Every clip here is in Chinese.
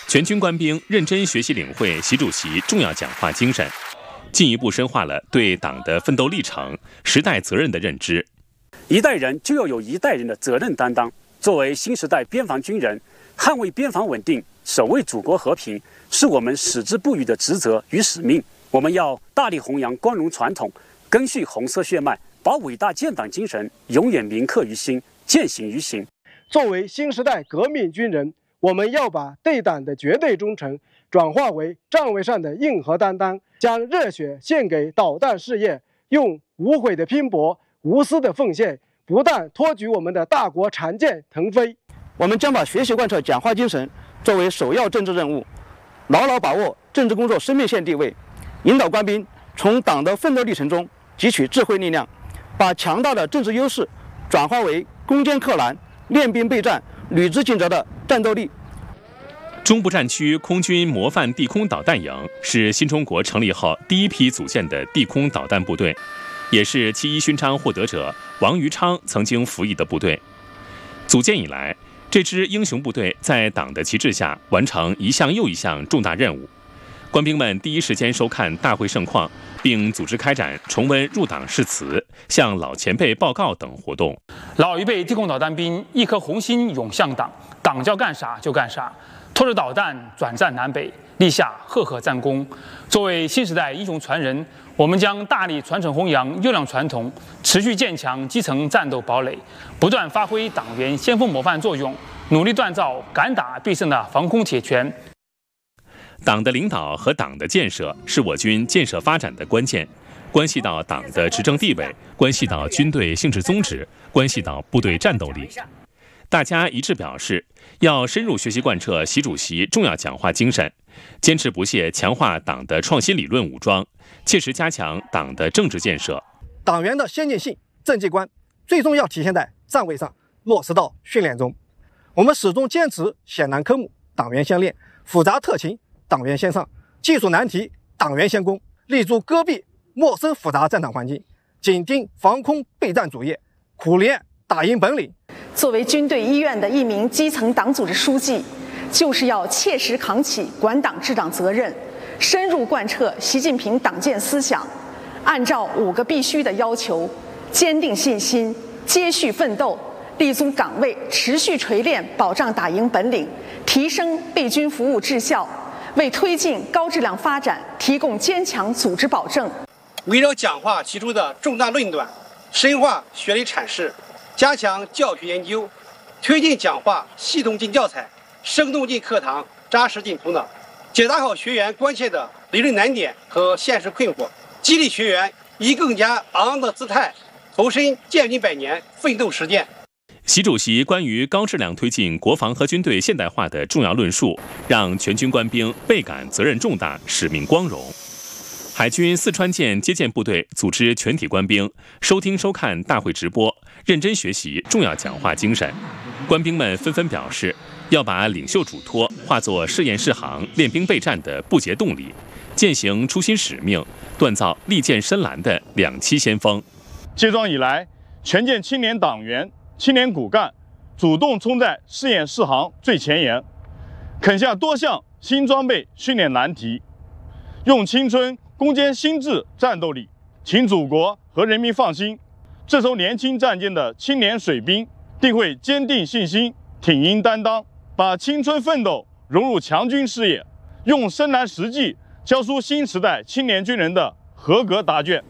全军官兵认真学习领会习主席重要讲话精神，进一步深化了对党的奋斗历程、时代责任的认知。 一代人就要有一代人的责任担当。作为新时代边防军人，捍卫边防稳定、守卫祖国和平，是我们矢志不渝的职责与使命。我们要大力弘扬光荣传统，赓续红色血脉，把伟大建党精神永远铭刻于心，践行于行。 作为新时代革命军人，我们要把对党的绝对忠诚转化为站位上的硬核担当，将热血献给导弹事业，用无悔的拼搏、无私的奉献，不但托举我们的大国长剑腾飞， 我们将把学习贯彻讲话精神作为首要政治任务，牢牢把握政治工作生命线地位，引导官兵从党的奋斗历程中汲取智慧力量，把强大的政治优势转化为攻坚克难、练兵备战、履职尽责的战斗力。 中部战区空军模范地空导弹营是新中国成立后第一批组建的地空导弹部队，也是7·1勋章获得者王于昌曾经服役的部队。组建以来，这支英雄部队在党的旗帜下完成一项又一项重大任务。官兵们第一时间收看大会盛况，并组织开展重温入党誓词、向老前辈报告等活动。 老一辈地空导弹兵一颗红心涌向党，党叫干啥就干啥，拖着导弹转战南北，立下赫赫战功。作为新时代英雄传人，我们将大力传承弘扬优良传统，持续建强基层战斗堡垒，不断发挥党员先锋模范作用，努力锻造敢打必胜的防空铁拳。 党的领导和党的建设是我军建设发展的关键，关系到党的执政地位，关系到军队性质宗旨，关系到部队战斗力。大家一致表示，要深入学习贯彻习主席重要讲话精神，坚持不懈强化党的创新理论武装，切实加强党的政治建设。 党员的先进性、政绩观，最终要体现在站位上，落实到训练中。我们始终坚持险难科目党员先练，复杂特勤党员先上，技术难题党员先攻，立足戈壁陌生复杂战场环境，紧盯防空备战主业，苦练打赢本领。 作为军队医院的一名基层党组织书记，就是要切实扛起管党治党责任，深入贯彻习近平党建思想，按照5个必须的要求，坚定信心，接续奋斗，立足岗位，持续锤炼保障打赢本领，提升备军服务质效，为推进高质量发展提供坚强组织保证。 围绕讲话提出的重大论断，深化学理阐释，加强教学研究，推进讲话系统进教材，生动进课堂，扎实进头脑，解答好学员关切的理论难点和现实困惑，激励学员以更加昂的姿态投身建军100年奋斗实践。 习主席关于高质量推进国防和军队现代化的重要论述，让全军官兵倍感责任重大、使命光荣。海军四川舰接见部队组织全体官兵收听收看大会直播，认真学习重要讲话精神。官兵们纷纷表示，要把领袖嘱托化作试验试航、练兵备战的不竭动力，践行初心使命，锻造利剑深蓝的2栖先锋。 接庄以来，全舰青年党员、青年骨干主动冲在试验试航最前沿，啃下多项新装备训练难题，用青春攻坚心智战斗力，请祖国和人民放心，这艘年轻战舰的青年水兵定会坚定信心、挺膺担当，把青春奋斗融入强军事业，用深蓝实际教书新时代青年军人的合格答卷。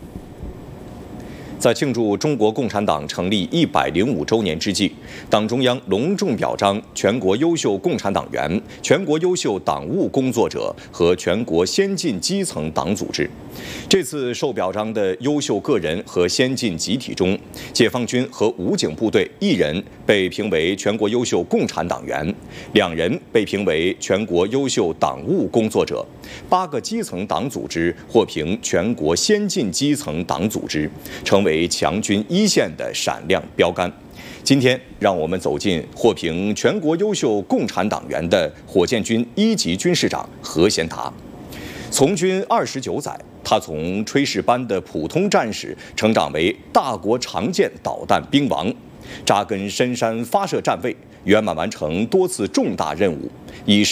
在庆祝中国共产党成立105周年之际，党中央隆重表彰全国优秀共产党员、全国优秀党务工作者和全国先进基层党组织。这次受表彰的优秀个人和先进集体中，解放军和武警部队1人被评为全国优秀共产党员，2人被评为全国优秀党务工作者，8个基层党组织获评全国先进基层党组织，成为强军一线的闪亮标杆。今天，让我们走进获评全国优秀共产党员的火箭军1级军事长何贤达。从军29载，他从炊事班的普通战士成长为大国长剑导弹兵王，扎根深山发射站位，圆满完成多次重大任务，以